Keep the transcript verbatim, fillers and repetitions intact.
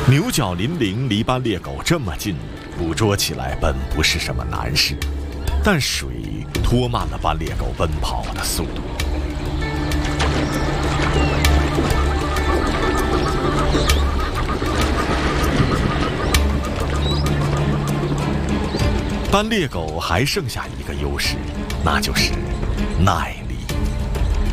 牛角林铃离斑鬣狗这么近，捕捉起来本不是什么难事，但水拖慢了斑鬣狗奔跑的速度。斑鬣狗还剩下一个优势，那就是耐